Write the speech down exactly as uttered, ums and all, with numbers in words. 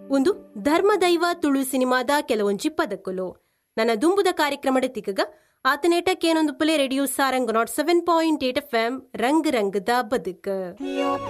ಒಂದು ಧರ್ಮದೈವ ತುಳು ಸಿನಿಮಾದ ಕೆಲವೊಂಜಿ ಪದಕ್ಕುಲು ನನ್ನ ದುಂಬುದ ಕಾರ್ಯಕ್ರಮದ ತಿಕ್ಕಗ ಆತನೇಟ ಕೇನೊಂದು Phule radio Sarang not seven point eight F M ರಂಗ್ ರಂಗದ ಬದುಕು.